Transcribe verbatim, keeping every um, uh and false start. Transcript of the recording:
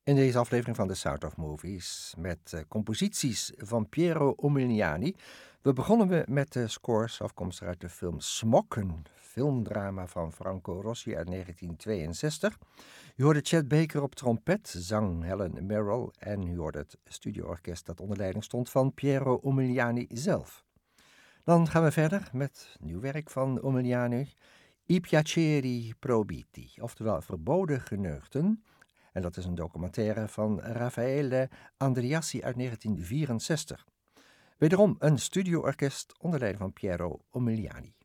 In deze aflevering van The Sound of Movies met uh, composities van Piero Umiliani. We begonnen we met de scores afkomstig uit de film Smok, een filmdrama van Franco Rossi uit negentien tweeënzestig. U hoorde Chet Baker op trompet, zang Helen Merrill en u hoorde het studioorkest dat onder leiding stond van Piero Umiliani zelf. Dan gaan we verder met nieuw werk van Umiliani, I piaceri proibiti, oftewel Verboden geneugten. En dat is een documentaire van Raffaele Andriassi uit negentien vierenzestig. Wederom een studioorkest onder leiding van Piero Umiliani.